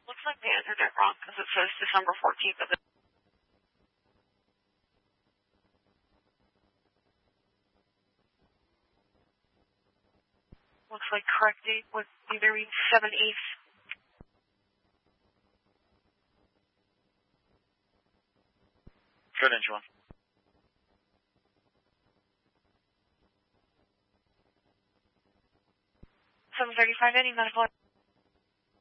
Looks like they entered it wrong because it says December 14th of the... Looks like correct date would either be 7/8. Good, engine 1. 7:35, any medical...